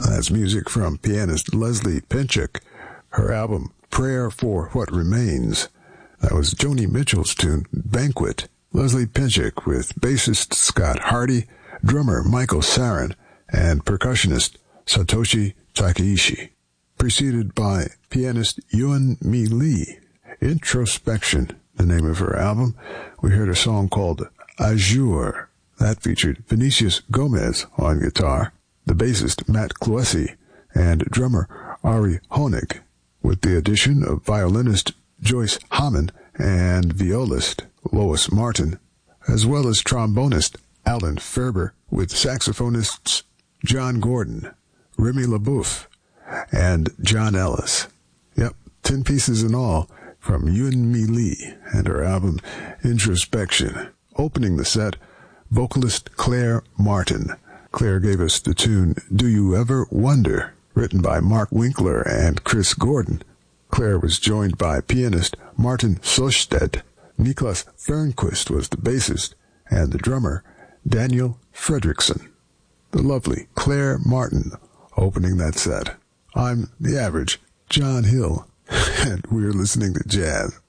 That's music from pianist Leslie Pinchuk, her album Prayer for What Remains. That was Joni Mitchell's tune, Banquet. Leslie Pinchuk with bassist Scott Hardy, drummer Michael Sarin, and percussionist Satoshi Takeishi. Preceded by pianist Yun-Mi Lee. Introspection, the name of her album. We heard a song called Azure. That featured Vinicius Gomez on guitar, the bassist Matt Cloesi, and drummer Ari Honig, with the addition of violinist Joyce Hammond and violist Lois Martin, as well as trombonist Alan Ferber, with saxophonists John Gordon, Remy LaBeouf, and John Ellis. Yep, 10 pieces in all from Yun-Mi Lee and her album Introspection. Opening the set, vocalist Claire Martin. Claire gave us the tune Do You Ever Wonder, written by Mark Winkler and Chris Gordon. Claire was joined by pianist Martin Sosted. Niklas Fernquist was the bassist, and the drummer Daniel Fredrickson. The lovely Claire Martin opening that set. I'm the average John Hill, and we're listening to jazz.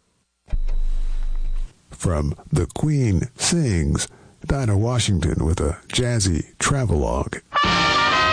From The Queen Sings, Dinah Washington with a jazzy travelogue.